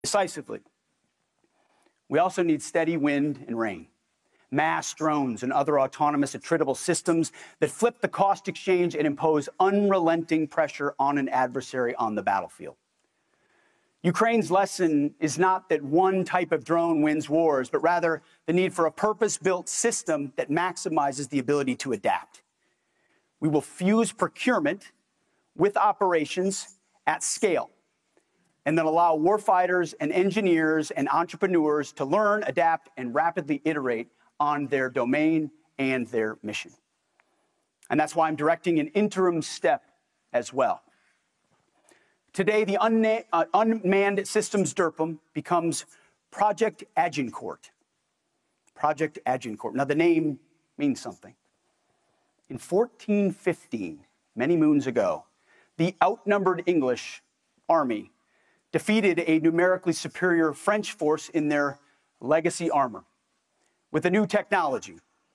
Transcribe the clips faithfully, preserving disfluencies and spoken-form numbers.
decisively. We also need steady wind and rain, mass drones and other autonomous attritable systems that flip the cost exchange and impose unrelenting pressure on an adversary on the battlefield. Ukraine's lesson is not that one type of drone wins wars, but rather the need for a purpose-built system that maximizes the ability to adapt. We will fuse procurement with operations at scale, and then allow warfighters and engineers and entrepreneurs to learn, adapt, and rapidly iterate on their domain and their mission. And that's why I'm directing an interim step as well. Today, the unna- uh, unmanned systems D R P M becomes Project Agincourt. Project Agincourt. Now, the name means something. In fourteen fifteen, many moons ago, the outnumbered English army defeated a numerically superior French force in their legacy armor with a new technology,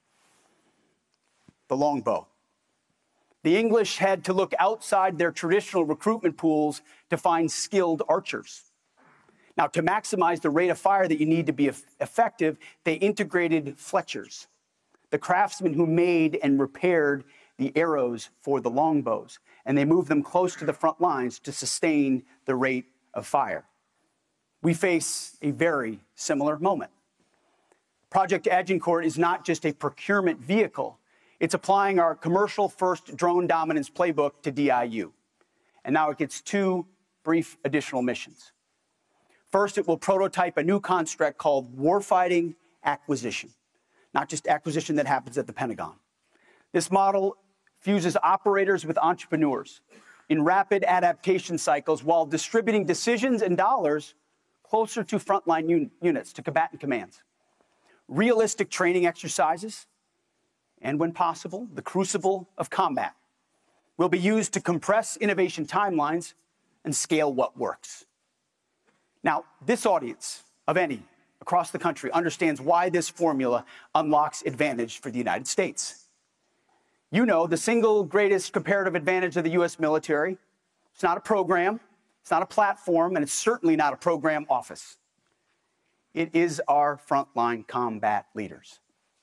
the longbow. The English had to look outside their traditional recruitment pools to find skilled archers. Now, to maximize the rate of fire that you need to be effective, they integrated fletchers, the craftsmen who made and repaired the arrows for the longbows, and they moved them close to the front lines to sustain the rate of fire. We face a very similar moment. Project Agincourt is not just a procurement vehicle. It's applying our commercial first drone dominance playbook to D I U. And now it gets two brief additional missions. First, it will prototype a new construct called warfighting acquisition, not just acquisition that happens at the Pentagon. This model fuses operators with entrepreneurs in rapid adaptation cycles while distributing decisions and dollars closer to frontline un- units, to combatant commands. Realistic training exercises, and when possible, the crucible of combat will be used to compress innovation timelines and scale what works. Now, this audience of any across the country understands why this formula unlocks advantage for the United States. You know, the single greatest comparative advantage of the U S military, it's not a program, it's not a platform, and it's certainly not a program office. It is our frontline combat leaders.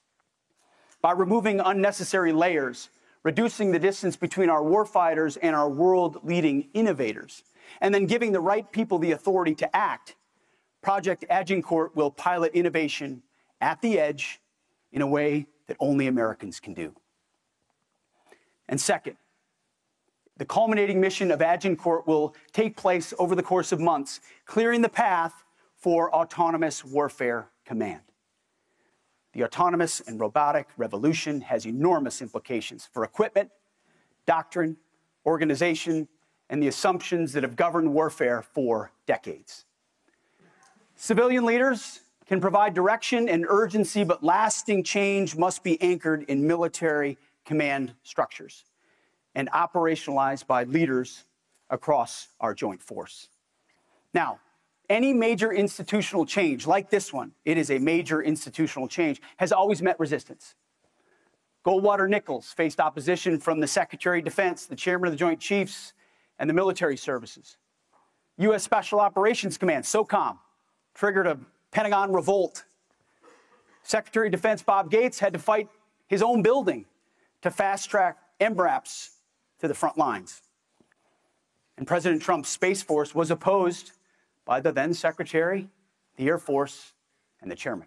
By removing unnecessary layers, reducing the distance between our warfighters and our world-leading innovators, and then giving the right people the authority to act, Project Agincourt will pilot innovation at the edge in a way that only Americans can do. And second, the culminating mission of Agincourt will take place over the course of months, clearing the path for autonomous warfare command. The autonomous and robotic revolution has enormous implications for equipment, doctrine, organization, and the assumptions that have governed warfare for decades. Civilian leaders can provide direction and urgency, but lasting change must be anchored in military command structures and operationalized by leaders across our joint force. Now, any major institutional change like this one, it is a major institutional change, has always met resistance. Goldwater Nichols faced opposition from the Secretary of Defense, the Chairman of the Joint Chiefs, and the military services. U S Special Operations Command, SOCOM, triggered a Pentagon revolt. Secretary of Defense Bob Gates had to fight his own building to fast-track M RAPs to the front lines. And President Trump's Space Force was opposed by the then Secretary, the Air Force, and the Chairman.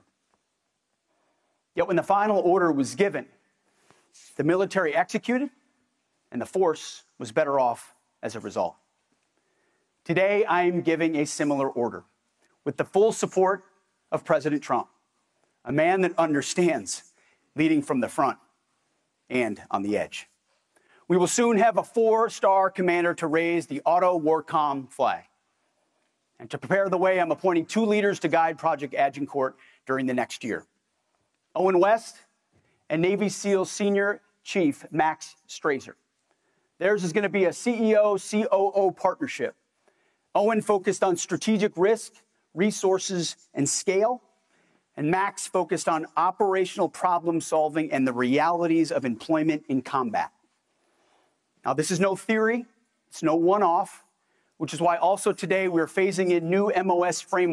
Yet when the final order was given, the military executed, and the force was better off as a result. Today, I am giving a similar order with the full support of President Trump, a man that understands leading from the front and on the edge. We will soon have a four-star commander to raise the Auto Warcom flag. And to prepare the way, I'm appointing two leaders to guide Project Agincourt during the next year. Owen West and Navy SEAL Senior Chief Max Strazer. Theirs is going to be a C E O C O O partnership. Owen focused on strategic risk, resources, and scale. And Max focused on operational problem solving and the realities of employment in combat. Now, this is no theory. It's no one-off, which is why also today we're phasing in new M O S frameworks